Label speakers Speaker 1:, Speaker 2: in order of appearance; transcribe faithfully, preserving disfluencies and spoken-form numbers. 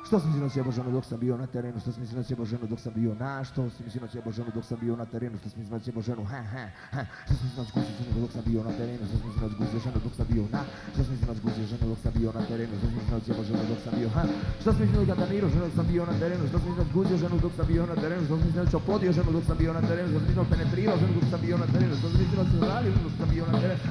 Speaker 1: Što sam mislio jebo ženu dok sam bio na terenu, što sam mislio jebo ženu dok sam bio na, što sam mislio jebo ženu dok sam bio na terenu, što sam mislio jebo ženu, ha ha ha, što sam mislio guzio ženu dok sam bio na terenu, što sam mislio guzio ženu dok sam bio na, što sam mislio guzio ženu dok sam bio na terenu, što sam mislio jebo ženu dok sam bio, ha, što sam mislio gadaniro ženu dok sam bio na terenu, što sam mislio guzio ženu dok sam bio na terenu, što sam mislio čopodio ženu dok sam bio na terenu, što sam mislio penetrirao ženu dok sam bio na terenu, što sam mislio se žalio dok sam bio na terenu.